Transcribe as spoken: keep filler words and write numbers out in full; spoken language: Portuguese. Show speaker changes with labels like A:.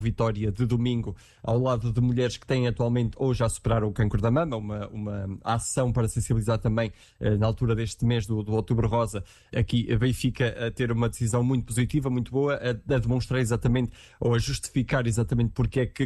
A: vitória de domingo ao lado de mulheres que têm atualmente ou já superaram o cancro da mama, uma, uma ação para sensibilizar também eh, na altura deste mês do, do Outubro Rosa, aqui a Benfica a ter uma decisão muito positiva, muito boa, a, a demonstrar exatamente ou a justificar exatamente porque é que